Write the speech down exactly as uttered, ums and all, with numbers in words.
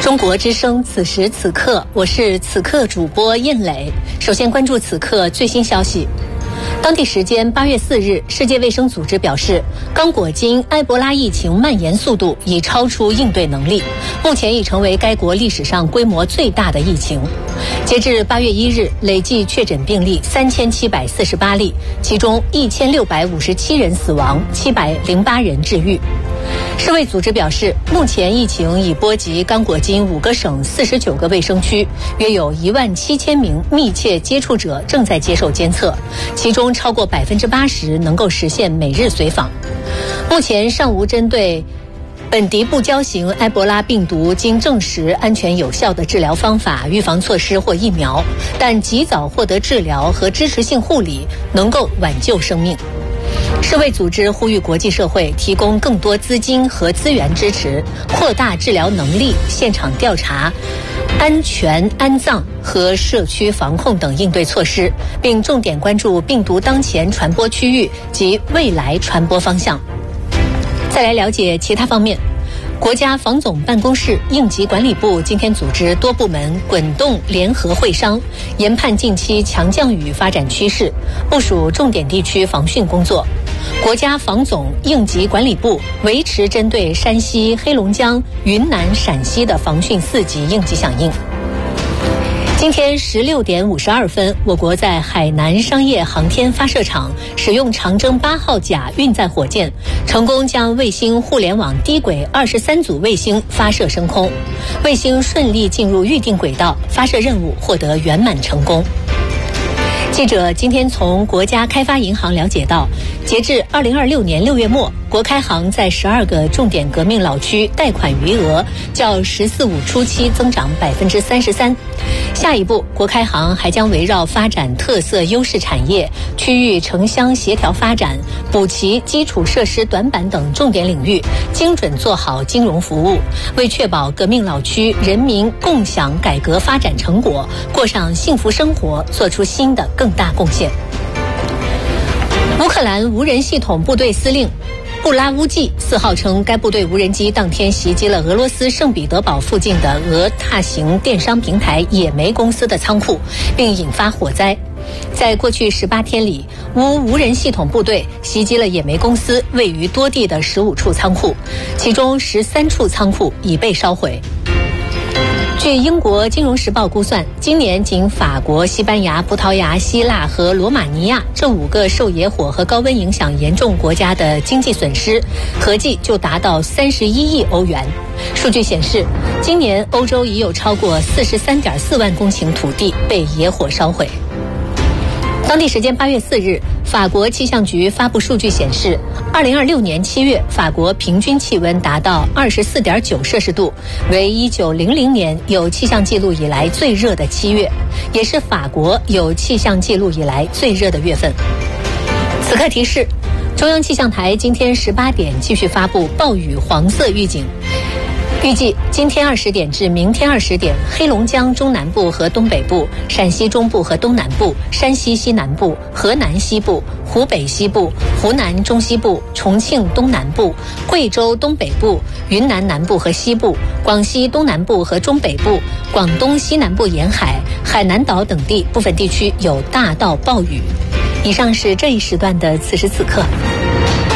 中国之声，此时此刻，我是此刻主播燕磊。首先关注此刻最新消息。当地时间八月四日，世界卫生组织表示，刚果金埃博拉疫情蔓延速度已超出应对能力，目前已成为该国历史上规模最大的疫情。截至八月一日，累计确诊病例三千七百四十八例，其中一千六百五十七人死亡，七百零八人治愈。世卫组织表示，目前疫情已波及刚果金五个省四十九个卫生区，约有一万七千名密切接触者正在接受监测，其中超过百分之八十能够实现每日随访。目前尚无针对本地不交型埃博拉病毒经证实安全有效的治疗方法、预防措施或疫苗，但及早获得治疗和支持性护理能够挽救生命。世卫组织呼吁国际社会提供更多资金和资源支持，扩大治疗能力、现场调查、安全安葬和社区防控等应对措施，并重点关注病毒当前传播区域及未来传播方向。再来了解其他方面。国家防总办公室应急管理部今天组织多部门滚动联合会商，研判近期强降雨发展趋势，部署重点地区防汛工作。国家防总应急管理部维持针对山西、黑龙江、云南、陕西的防汛四级应急响应。今天十六点五十二分，我国在海南商业航天发射场使用长征八号甲运载火箭，成功将卫星互联网低轨二十三组卫星发射升空，卫星顺利进入预定轨道，发射任务获得圆满成功。记者今天从国家开发银行了解到，截至二零二六年六月末，国开行在十二个重点革命老区贷款余额较“十四五”初期增长百分之三十三。下一步，国开行还将围绕发展特色优势产业、区域城乡协调发展、补齐基础设施短板等重点领域，精准做好金融服务，为确保革命老区人民共享改革发展成果，过上幸福生活，做出新的更大贡献。乌克兰无人系统部队司令布拉乌季四号称，该部队无人机当天袭击了俄罗斯圣彼得堡附近的俄大型电商平台野莓公司的仓库，并引发火灾。在过去十八天里，乌无人系统部队袭击了野莓公司位于多地的十五处仓库，其中十三处仓库已被烧毁。据英国金融时报估算，今年仅法国、西班牙、葡萄牙、希腊和罗马尼亚这五个受野火和高温影响严重国家的经济损失合计就达到三十一亿欧元。数据显示，今年欧洲已有超过四十三点四万公顷土地被野火烧毁。当地时间八月四日，法国气象局发布数据显示，二零二六年七月，法国平均气温达到二十四点九摄氏度，为一九零零年有气象记录以来最热的七月，也是法国有气象记录以来最热的月份。此刻提示，中央气象台今天十八点继续发布暴雨黄色预警。预计今天二十点至明天二十点，黑龙江中南部和东北部、陕西中部和东南部、山西西南部、河南西部、湖北西部、湖南中西部、重庆东南部、贵州东北部、云南南部和西部、广西东南部和中北部、广东西南部沿海、海南岛等地部分地区有大到暴雨。以上是这一时段的此时此刻。